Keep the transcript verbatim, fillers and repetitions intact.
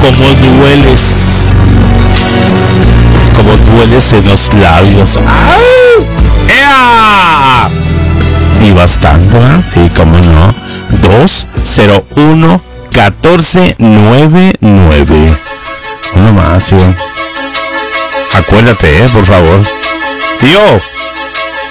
Como dueles, como dueles en los labios. ¡Ay! ¡Ea! Y bastante, ¿eh? Sí, cómo no. Dos cero uno catorce noventa y nueve. Uno más, sí. Acuérdate, eh, por favor. Tío.